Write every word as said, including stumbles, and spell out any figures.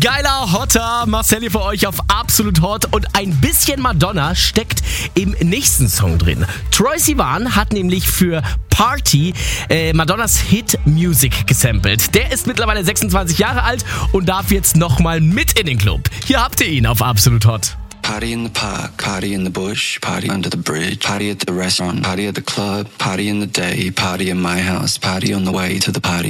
geiler Hotter. Marcel hier für euch auf Absolut Hot. Und ein bisschen Madonna steckt im nächsten Song drin. Troye Sivan hat nämlich für Party äh, Madonnas Hit Music gesampelt. Der ist mittlerweile sechsundzwanzig Jahre alt und darf jetzt nochmal mit in den Club. Hier habt ihr ihn auf Absolut Hot. Party in the park, party in the bush, party under the bridge, party at the restaurant, party at the club, party in the day, party in my house, party on the way to the party.